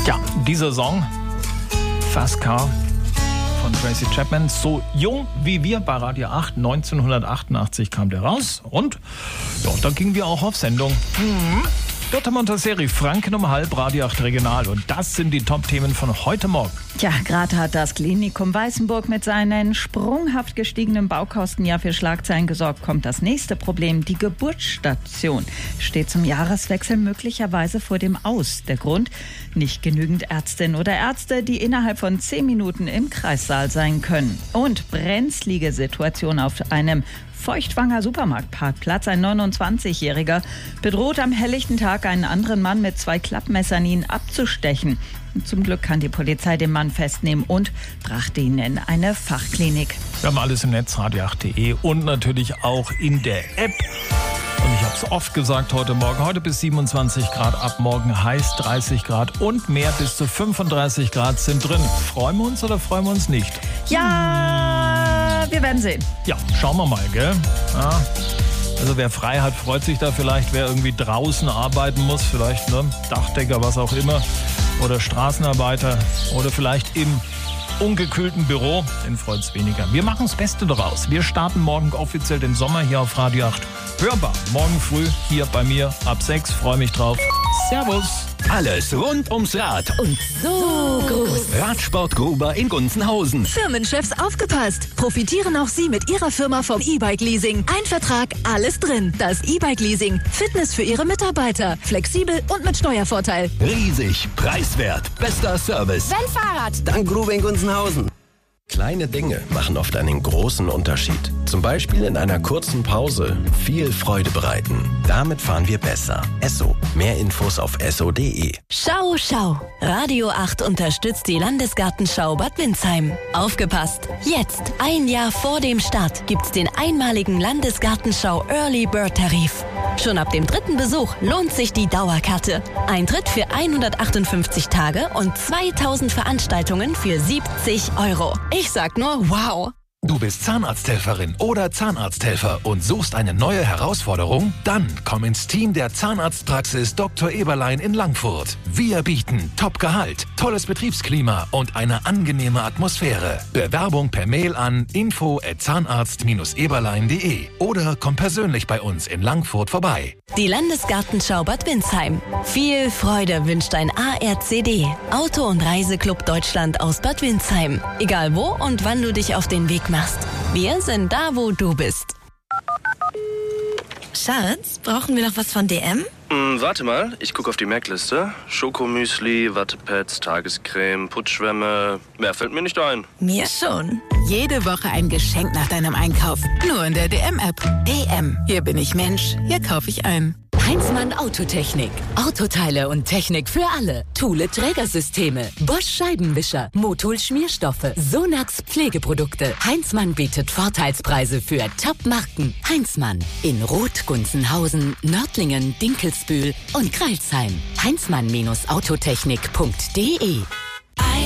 Ja, dieser Song, Fast Car von Tracy Chapman, so jung wie wir bei Radio 8, 1988 kam der raus und ja, da gingen wir auch auf Sendung. Dort haben wir unter Serie Franken um halb, Radio 8 Regional und das sind die Top-Themen von heute Morgen. Tja, gerade hat das Klinikum Weißenburg mit seinen sprunghaft gestiegenen Baukosten ja für Schlagzeilen gesorgt. Kommt das nächste Problem, die Geburtsstation steht zum Jahreswechsel möglicherweise vor dem Aus. Der Grund? Nicht genügend Ärztinnen oder Ärzte, die innerhalb von 10 Minuten im Kreissaal sein können. Und brenzlige Situation auf einem Feuchtwanger Supermarktparkplatz. Ein 29-Jähriger bedroht am helllichten Tag einen anderen Mann mit 2 Klappmessern, ihn abzustechen. Zum Glück kann die Polizei den Mann festnehmen und brachte ihn in eine Fachklinik. Wir haben alles im Netz, radio8.de und natürlich auch in der App. Und ich habe es oft gesagt heute Morgen, heute bis 27 Grad, ab morgen heiß 30 Grad und mehr bis zu 35 Grad sind drin. Freuen wir uns oder freuen wir uns nicht? Ja, wir werden sehen. Ja, schauen wir mal, gell? Ja. Also wer frei hat, freut sich da vielleicht. Wer irgendwie draußen arbeiten muss, vielleicht Dachdecker, was auch immer, oder Straßenarbeiter oder vielleicht im ungekühlten Büro, den freut es weniger. Wir machen das Beste daraus. Wir starten morgen offiziell den Sommer hier auf Radio 8. Hörbar, morgen früh hier bei mir ab 6. Freue mich drauf. Servus. Alles rund ums Rad. Und so groß. Radsport Gruber in Gunzenhausen. Firmenchefs, aufgepasst! Profitieren auch Sie mit Ihrer Firma vom E-Bike-Leasing. Ein Vertrag, alles drin. Das E-Bike-Leasing. Fitness für Ihre Mitarbeiter. Flexibel und mit Steuervorteil. Riesig, preiswert, bester Service. Wenn Fahrrad. Dann Gruber in Gunzenhausen. Kleine Dinge machen oft einen großen Unterschied. Zum Beispiel in einer kurzen Pause viel Freude bereiten. Damit fahren wir besser. Esso. Mehr Infos auf esso.de. Schau, schau. Radio 8 unterstützt die Landesgartenschau Bad Windsheim. Aufgepasst! Jetzt, ein Jahr vor dem Start, gibt's den einmaligen Landesgartenschau Early Bird Tarif. Schon ab dem 3. Besuch lohnt sich die Dauerkarte. Eintritt für 158 Tage und 2000 Veranstaltungen für 70 €. Ich sag nur wow! Du bist Zahnarzthelferin oder Zahnarzthelfer und suchst eine neue Herausforderung? Dann komm ins Team der Zahnarztpraxis Dr. Eberlein in Langfurt. Wir bieten Top-Gehalt, tolles Betriebsklima und eine angenehme Atmosphäre. Bewerbung per Mail an info@zahnarzt-eberlein.de oder komm persönlich bei uns in Langfurt vorbei. Die Landesgartenschau Bad Windsheim. Viel Freude wünscht ein ARCD, Auto- und Reiseclub Deutschland aus Bad Windsheim. Egal wo und wann du dich auf den Weg machst. Wir sind da, wo du bist. Schatz, brauchen wir noch was von DM? Warte mal, ich gucke auf die Merkliste. Schokomüsli, Wattepads, Tagescreme, Putzschwämme. Mehr fällt mir nicht ein. Mir schon. Jede Woche ein Geschenk nach deinem Einkauf. Nur in der DM-App. DM. Hier bin ich Mensch. Hier kaufe ich ein. Heinzmann Autotechnik. Autoteile und Technik für alle. Thule Trägersysteme. Bosch Scheibenwischer. Motul Schmierstoffe. Sonax Pflegeprodukte. Heinzmann bietet Vorteilspreise für Top-Marken. Heinzmann. In Roth, Gunzenhausen, Nördlingen, Dinkelsbühl und Crailsheim. Heinzmann-Autotechnik.de